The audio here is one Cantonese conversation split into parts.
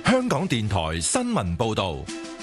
香港電台新聞報道。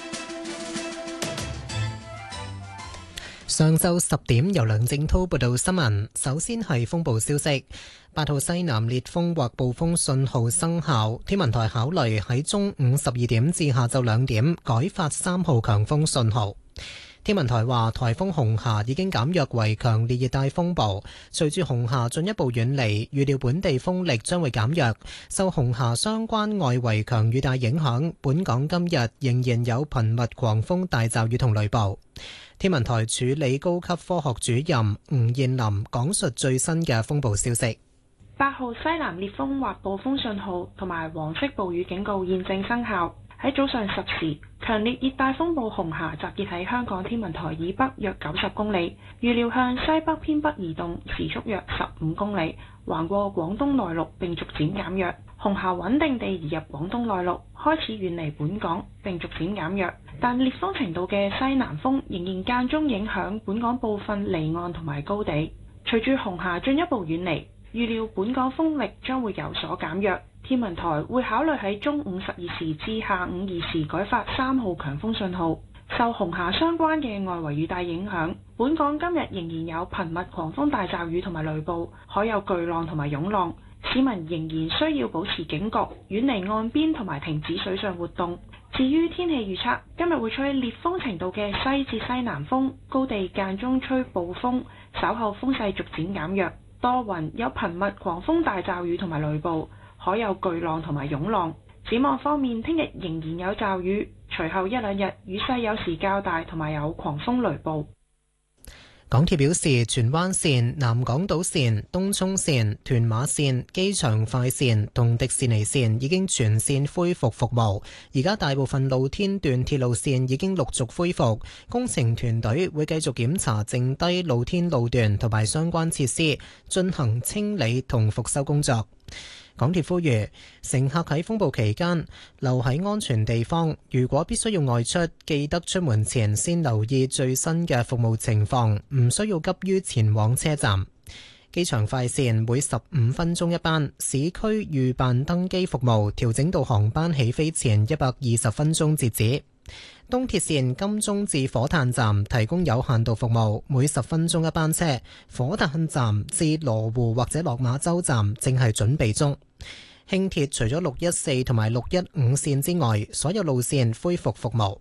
上晝10點，由梁正濤報道新聞。首先係風暴消息，8號西南烈風或暴風信號生效。天文台考慮喺中午12點至下晝2點改發3號強風信號。天文台話，颱風紅霞已經減弱為強烈熱帶風暴，隨住紅霞進一步遠離，預料本地風力將會減弱。受紅霞相關外圍強雨帶影響，本港今日仍然有頻密狂風大驟雨同雷暴。天文台處理高級科學主任吳燕林講述最新嘅風暴消息。 8號西南烈風或暴風信號同埋黃色暴雨警告現正生效。喺早上10時，強烈熱帶風暴紅霞集結喺香港天文台以北約90公里，預料向西北偏北移動，時速約15公里，橫過廣東內陸並逐漸減弱。紅霞穩定地移入廣東內陸，開始遠離本港並逐漸減弱，但烈風程度嘅西南風仍然間中影響本港部分離岸同埋高地。隨住紅霞進一步遠離，預料本港風力將會有所減弱。天文台會考慮喺中午12時至下午2時改發3號強風信號。受紅霞相關嘅外圍雨帶影響，本港今日仍然有頻密狂風大驟雨同埋雷暴，海有巨浪同埋湧浪。市民仍然需要保持警覺，遠離岸邊同埋停止水上活動。至於天氣預測，今日會吹烈風程度嘅西至西南風，高地間中吹暴風，稍後風勢逐漸減弱，多雲，有頻密狂風大驟雨同埋雷暴，海有巨浪同埋湧浪。展望方面，聽日仍然有驟雨，隨後1、2日雨勢有時較大，同埋有狂風雷暴。 港鐵表示，荃灣線、南港島線、東涌線、屯馬線、機場快線同迪士尼線已經全線恢復服務，而家大部分露天段鐵路線已經陸續恢復，工程團隊會繼續檢查剩低露天路段同埋相關設施，進行清理同復修工作。港鐵呼籲乘客喺風暴期間留喺安全地方，如果必須要外出，記得出門前先留意最新嘅服務情況，唔需要急於前往車站。機場快線每15分鐘一班，市區預辦登機服務調整到航班起飛前120分鐘截止。東鐵線金鐘至火炭站提供有限度服務，每10分鐘一班車。火炭站至羅湖或者落馬洲站正係準備中。輕鐵除咗614同埋615線之外，所有路線恢復服務。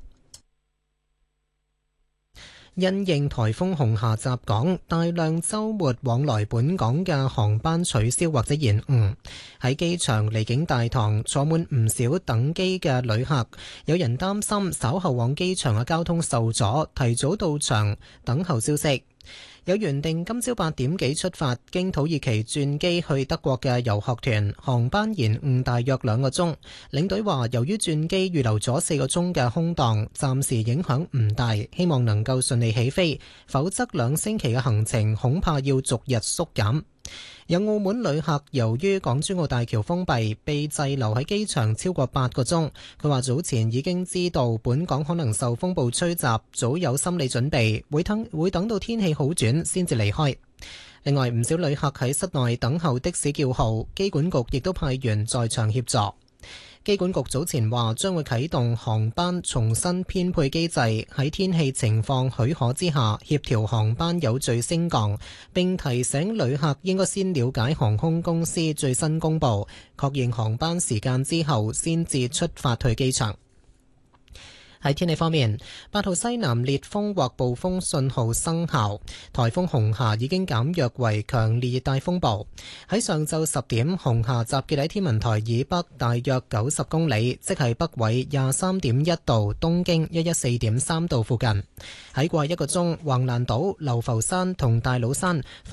因應颱風紅霞襲港，大量週末往來本港嘅航班取消或者延誤。喺機場離境大堂坐滿唔少等機嘅旅客，有人擔心稍後往機場嘅交通受阻，提早到場等候消息。有原定今朝8點幾出發，經土耳其轉機去德國嘅遊學團，航班延誤大約2個鐘。領隊話，由於轉機預留咗4個鐘嘅空檔，暫時影響唔大，希望能夠順利起飛，否則2星期嘅行程恐怕要逐日縮減。有澳門旅客由於港珠澳大橋封閉，被滯留喺機場超過8個鐘。佢話早前已經知道本港可能受風暴吹襲，早有心理準備，會等到天氣好轉先至離開。另外，唔少旅客喺室內等候的士叫號，機管局亦都派員在場協助。機管局早前話將會啟動航班重新編配機制，喺天氣情況許可之下協調航班有序升降，並提醒旅客應該先了解航空公司最新公佈，確認航班時間之後先至出發去機場。喺天氣方面，8號西南烈風或暴風信號生效，颱風紅霞已經減弱為強烈熱帶風暴。喺上晝10點，紅霞集結喺天文台以北大約90公里，即係北緯23.1度、東經114.3度附近。喺過去1個鐘，橫瀾島、流浮山同大老山